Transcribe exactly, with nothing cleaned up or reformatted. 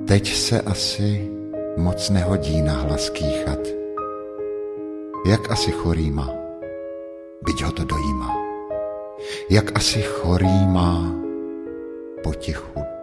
Teď se asi moc nehodí na hlas kýchat. Jak asi chorý má, byť ho to dojímá. Jak asi chorý má potichu